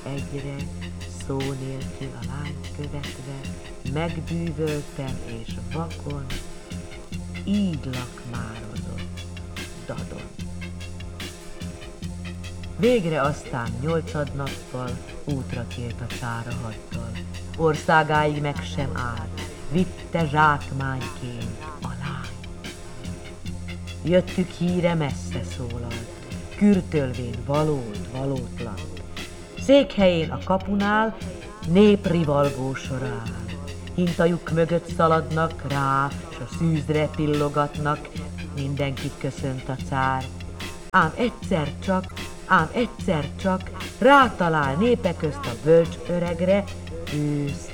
egyre, szó nélkül a lányt követve, megbűvöltem és vakon, így lakmározott dadon. Végre aztán 8. nappal útra kért a cára haddal, országáig meg sem állt, vitte zsákmányként a lány. Jöttük híre messze szólalt, kürtölvén valótlan. Székhelyén a kapunál nép rivalgó sor áll, hintajuk mögött szaladnak rá, s a szűzre pillogatnak, mindenkit köszönt a cár. Ám egyszer csak rátalál népe közt a bölcs öregre, ő